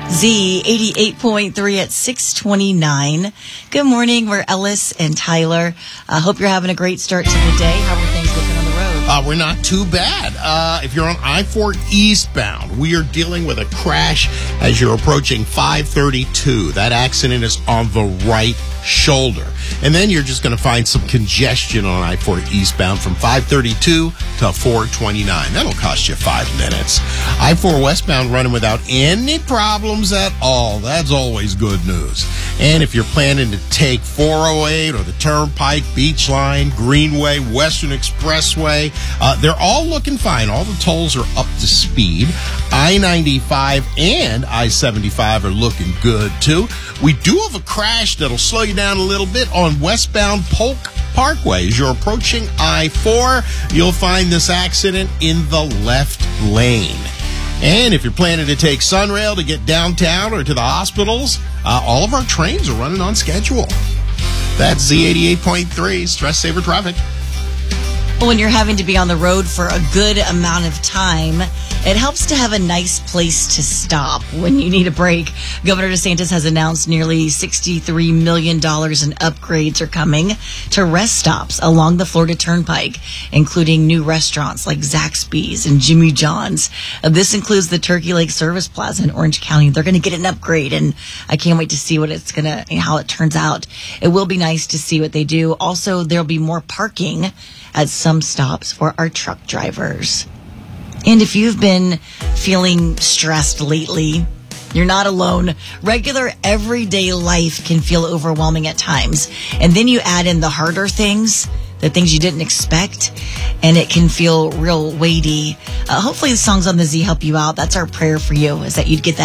Z 88.3 at 6:29. Good morning. We're Ellis and Tyler. Hope you're having a great start to the day. How are things looking on the road? We're not too bad. If you're on I-4 eastbound, we are dealing with a crash as you're approaching 532. That accident is on the right shoulder. And then you're just going to find some congestion on I-4 eastbound from 532 to 429. That'll cost you 5 minutes. I-4 westbound running without any problems at all. That's always good news. And if you're planning to take 408 or the Turnpike, Beach Line, Greenway, Western Expressway, they're all looking fine. All the tolls are up to speed. I-95 and I-75 are looking good, too. We do have a crash that'll slow you down a little bit on westbound Polk Parkway. As you're approaching I-4, you'll find this accident in the left lane. And if you're planning to take Sunrail to get downtown or to the hospitals, all of our trains are running on schedule. That's Z88.3, Stress Saver Traffic. When you're having to be on the road for a good amount of time, it helps to have a nice place to stop when you need a break. Governor DeSantis has announced nearly $63 million in upgrades are coming to rest stops along the Florida Turnpike, including new restaurants like Zaxby's and Jimmy John's. This includes the Turkey Lake Service Plaza in Orange County. They're going to get an upgrade, and I can't wait to see how it turns out. It will be nice to see what they do. Also, there'll be more parking at some stops for our truck drivers. And if you've been feeling stressed lately, you're not alone. Regular everyday life can feel overwhelming at times. And then you add in the harder things, the things you didn't expect, and it can feel real weighty. Hopefully the songs on the Z help you out. That's our prayer for you, is that you'd get that